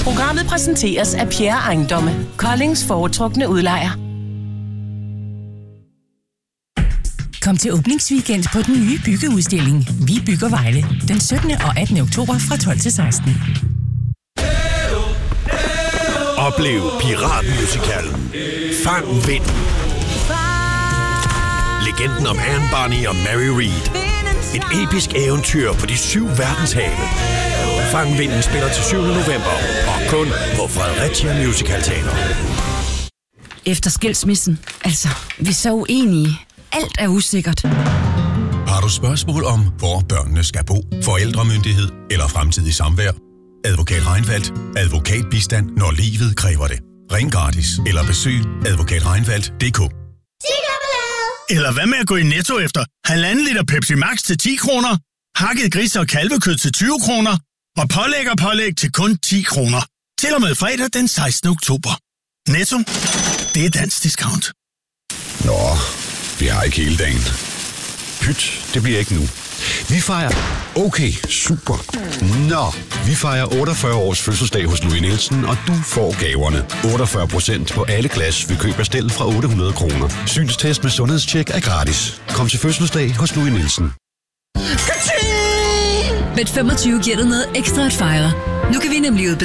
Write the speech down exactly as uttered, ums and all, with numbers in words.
Programmet præsenteres af Pierre Ejendomme, Koldings foretrukne udlejer. Kom til åbningsweekend på den nye byggeudstilling Vi Bygger Vejle den syttende og attende oktober fra tolv til seksten. Oplev Piratmusicalen Fang Vind. Legenden om Anne Barney og Mary Read. Et episk eventyr på de syv verdenshave. Fang Vinden spiller til syvende november og kun på Fredericia Musical Teater. Efter skilsmissen, altså, vi er så uenige. Alt er usikkert. Har du spørgsmål om, hvor børnene skal bo, forældremyndighed eller fremtidig samvær? Advokat Reinfeldt. Advokatbistand, når livet kræver det. Ring gratis eller besøg advokat reinfeldt punktum d k. Eller hvad med at gå i Netto efter halvanden liter Pepsi Max til ti kroner, hakket gris- og kalvekød til tyve kroner og pålæg og pålæg til kun ti kroner. Til og med fredag den sekstende oktober. Netto, det er dansk discount. Nå, vi har ikke hele dagen. Pyt, det bliver ikke nu. Vi fejrer... Okay, super. Nå, vi fejrer otteogfyrre års fødselsdag hos Louis Nielsen, og du får gaverne. otteogfyrre procent på alle glas ved køb af stel fra otte hundrede kroner. Synstest med sundhedstjek er gratis. Kom til fødselsdag hos Louis Nielsen. Bet femogtyve giver dig noget ekstra at fejre. Nu kan vi nemlig udbetale